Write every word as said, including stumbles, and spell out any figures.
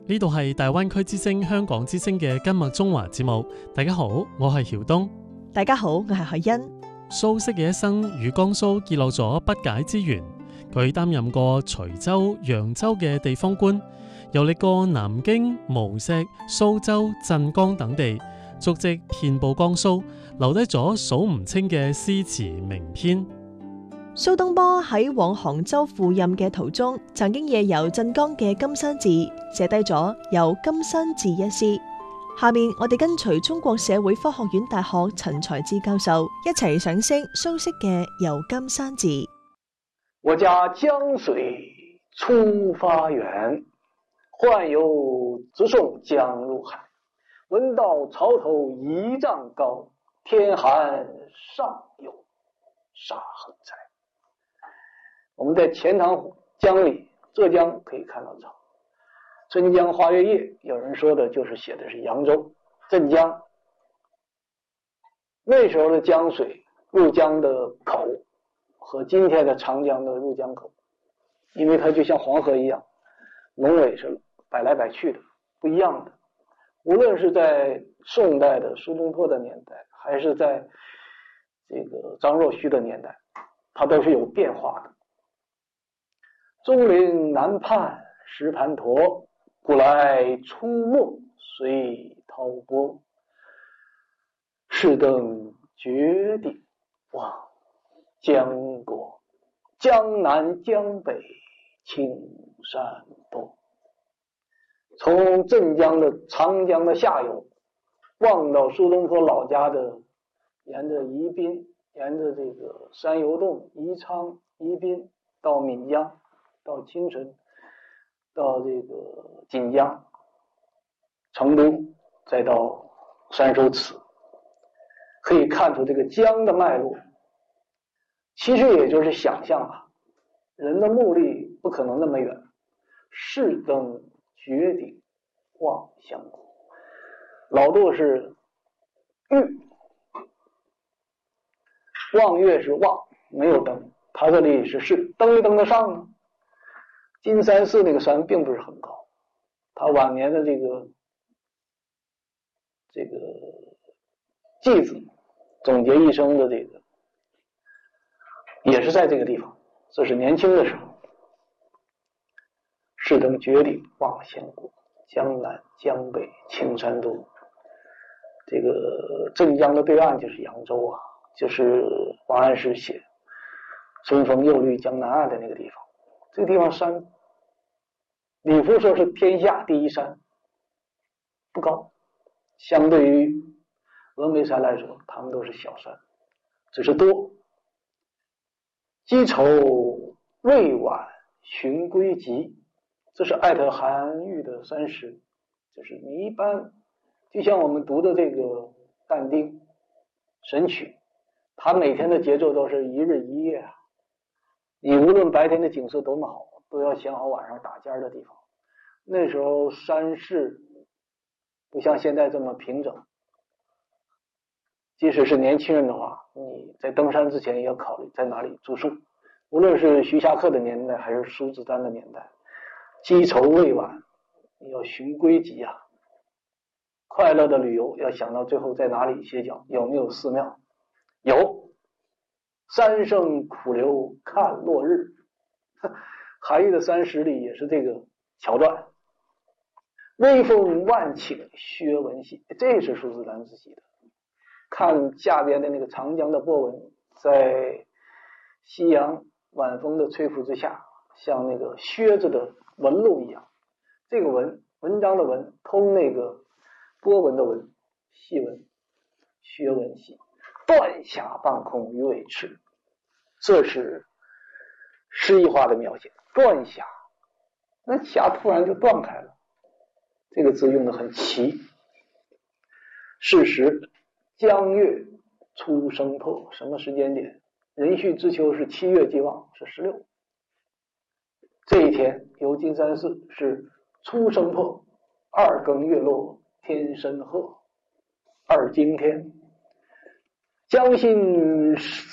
呢度係大灣區之聲香港之聲嘅今麥中華節目。大家好，我係曉東。 大家好，我係海欣。 蘇軾嘅一生與江蘇結落咗不解之緣。佢擔任過徐州、揚州嘅地方官，遊歷過南京、無錫、蘇州、鎮江等地，足跡遍布江蘇，留低咗數唔清嘅詩詞名篇。 蘇東坡喺往杭州赴任嘅途中，曾經夜遊鎮江嘅金山寺，寫低咗《遊金山寺》一詩。下面我哋跟隨中國社會科學院大學陳才智教授一齊賞析蘇軾嘅《遊金山寺》。 我家江水出發源，宦游直送江入海。闻道潮头一丈高，天寒上有沙横在。我们在钱塘江里，浙江可以看到潮。春江花月夜，有人说的就是写的是扬州、镇江。那时候的江水入江的口和今天的长江的入江口，因为它就像黄河一样，龙尾是摆来摆去的，不一样的。无论是在宋代的苏东坡的年代，还是在这个张若虚的年代，它都是有变化的。中陵南畔石盘陀，古来出没随涛波。是登绝顶望江国，江南江北青山多。从镇江的长江的下游望到苏东坡老家的，沿着宜宾，沿着这个山游洞、宜昌、宜宾到岷江，到青城，到这个锦江、成都，再到山手祠，可以看出这个江的脉络。其实也就是想象啊，人的目的不可能那么远。是登绝顶望湘谷，老杜是玉，望月是望，没有登，他这里是是登没登得上呢？金山寺那个山并不是很高，他晚年的这个这个偈子总结一生的这个也是在这个地方，这是年轻的时候。是登绝顶望湘谷，江南江北青山多。这个镇江的对岸就是扬州啊，就是王安石写春风又绿江南岸的那个地方。这个地方山，李夫说是天下第一山，不高，相对于峨眉山来说，它们都是小山，只是多。积愁未晚寻归集，这是艾特韩愈的三诗。就是你一般就像我们读的这个但丁、神曲，他每天的节奏都是一日一夜啊。你无论白天的景色多么好，都要想好晚上打尖的地方。那时候山势不像现在这么平整，即使是年轻人的话，你在登山之前也要考虑在哪里住宿。无论是徐霞客的年代还是苏子丹的年代，积愁未晚，你要寻归集啊。快乐的旅游要想到最后在哪里歇脚，有没有寺庙？有。三生苦留看落日，韩愈的三十里也是这个桥段。微风万顷薛文系，这是苏子丹自己的。看下边的那个长江的波纹，在夕阳晚风的吹拂之下，像那个靴子的纹路一样。这个文，文章的文，通那个波纹的纹，细纹，薛文系。断霞半空鱼尾翅，这是诗意化的描写。断霞，那霞突然就断开了，这个字用的很齐。是时江月初生破，什么时间点？壬戌之秋是七月既望，是十六。这一天游金山寺是初生破，二更月落天深褐，二更天。江心